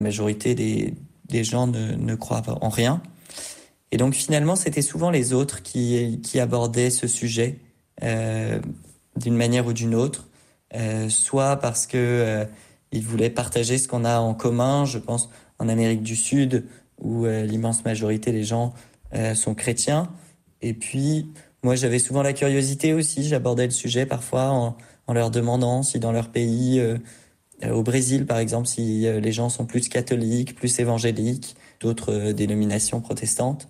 La majorité des gens ne croient pas en rien. Et donc finalement, c'était souvent les autres qui abordaient ce sujet d'une manière ou d'une autre, soit parce que ils voulaient partager ce qu'on a en commun. Je pense en Amérique du Sud, où l'immense majorité des gens sont chrétiens. Et puis moi, j'avais souvent la curiosité aussi. J'abordais le sujet parfois en leur demandant si dans leur pays, au Brésil par exemple, si les gens sont plus catholiques, plus évangéliques, d'autres dénominations protestantes.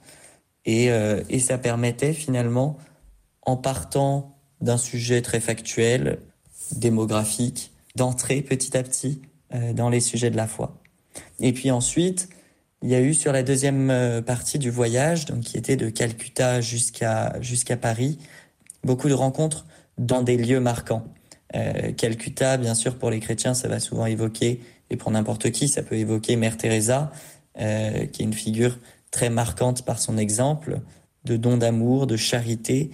Et ça permettait finalement, en partant d'un sujet très factuel, démographique, d'entrer petit à petit dans les sujets de la foi. Et puis ensuite, il y a eu sur la deuxième partie du voyage, donc qui était de Calcutta jusqu'à Paris, beaucoup de rencontres dans des lieux marquants. Calcutta, bien sûr, pour les chrétiens, ça va souvent évoquer, et pour n'importe qui, ça peut évoquer Mère Teresa, qui est une figure très marquante par son exemple de don d'amour, de charité.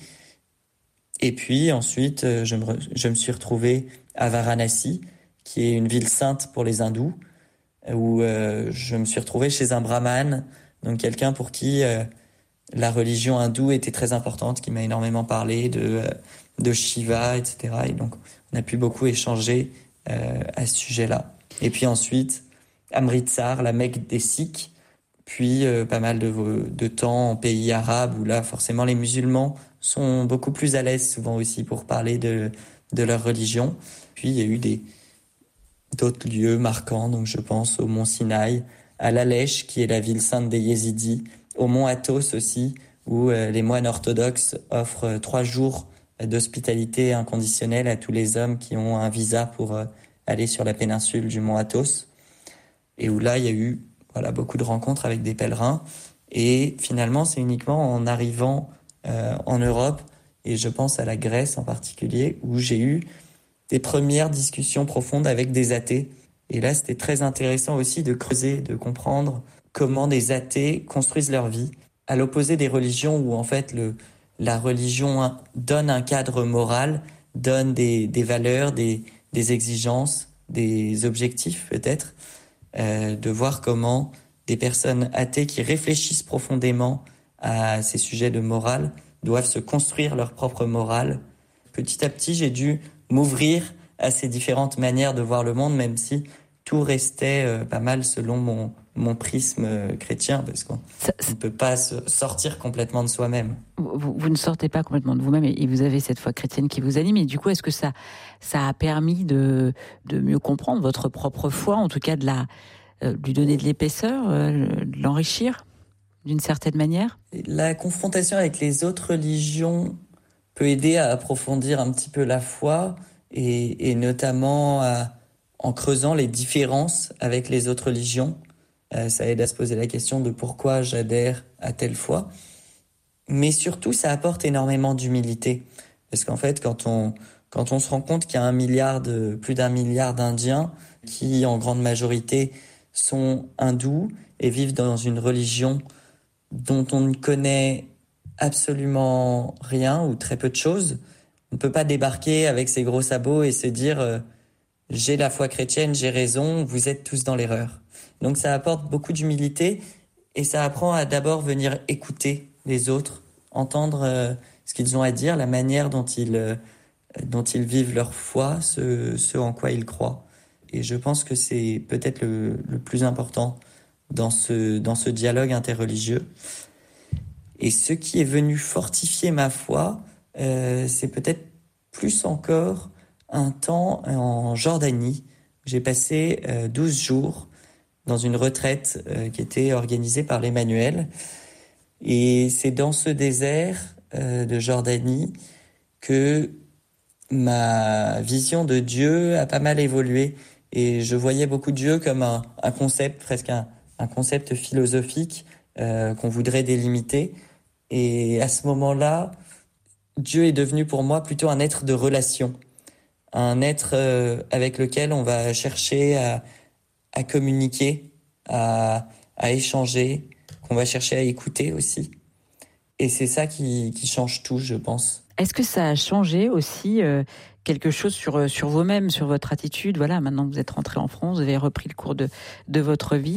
Et puis ensuite, je me suis retrouvé à Varanasi, qui est une ville sainte pour les hindous, où je me suis retrouvé chez un brahmane, donc quelqu'un pour qui la religion hindoue était très importante, qui m'a énormément parlé de Shiva, etc. Et donc, on a pu beaucoup échanger à ce sujet-là. Et puis ensuite, Amritsar, la Mecque des Sikhs, puis pas mal de temps en pays arabes, où là, forcément, les musulmans sont beaucoup plus à l'aise souvent aussi pour parler de leur religion. Puis, il y a eu d'autres lieux marquants, donc je pense au mont Sinaï, à Lalèche, qui est la ville sainte des Yézidis, au mont Athos aussi, où les moines orthodoxes offrent 3 jours d'hospitalité inconditionnelle à tous les hommes qui ont un visa pour aller sur la péninsule du mont Athos. Et où là, il y a eu beaucoup de rencontres avec des pèlerins. Et finalement, c'est uniquement en arrivant en Europe, et je pense à la Grèce en particulier, où j'ai eu des premières discussions profondes avec des athées. Et là, c'était très intéressant aussi de creuser, de comprendre comment des athées construisent leur vie, à l'opposé des religions où en fait la religion donne un cadre moral, donne des valeurs, des exigences, des objectifs peut-être, de voir comment des personnes athées qui réfléchissent profondément à ces sujets de morale doivent se construire leur propre morale. Petit à petit, j'ai dû m'ouvrir à ces différentes manières de voir le monde, même si tout restait pas mal selon mon prisme chrétien, parce qu'on ne peut pas sortir complètement de soi-même. Vous ne sortez pas complètement de vous-même et vous avez cette foi chrétienne qui vous anime. Et du coup, est-ce que ça a permis de mieux comprendre votre propre foi, en tout cas de lui donner de l'épaisseur, de l'enrichir d'une certaine manière? La confrontation avec les autres religions peut aider à approfondir un petit peu la foi et notamment en creusant les différences avec les autres religions. Ça aide à se poser la question de pourquoi j'adhère à telle foi. Mais surtout, ça apporte énormément d'humilité. Parce qu'en fait, quand on se rend compte qu'il y a plus d'1 milliard d'Indiens qui, en grande majorité, sont hindous et vivent dans une religion dont on ne connaît absolument rien ou très peu de choses, on ne peut pas débarquer avec ses gros sabots et se dire j'ai la foi chrétienne, j'ai raison, vous êtes tous dans l'erreur. Donc ça apporte beaucoup d'humilité et ça apprend à d'abord venir écouter les autres, entendre ce qu'ils ont à dire, la manière dont ils vivent leur foi, ce en quoi ils croient. Et je pense que c'est peut-être le plus important dans ce dialogue interreligieux. Et ce qui est venu fortifier ma foi, c'est peut-être plus encore un temps en Jordanie. J'ai passé 12 jours dans une retraite qui était organisée par l'Emmanuel. Et c'est dans ce désert de Jordanie que ma vision de Dieu a pas mal évolué. Et je voyais beaucoup Dieu comme un concept, presque un concept philosophique qu'on voudrait délimiter. Et à ce moment-là, Dieu est devenu pour moi plutôt un être de relation, un être avec lequel on va chercher à communiquer, à échanger, qu'on va chercher à écouter aussi. Et c'est ça qui change tout, je pense. Est-ce que ça a changé aussi quelque chose sur vous-même, sur votre attitude. Voilà, maintenant que vous êtes rentré en France, vous avez repris le cours de votre vie.